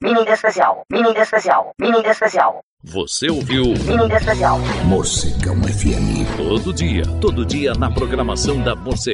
Mini especial. Mini especial. Mini especial. Você ouviu Mini especial. Morcegão FM. Todo dia na programação da Morcegão.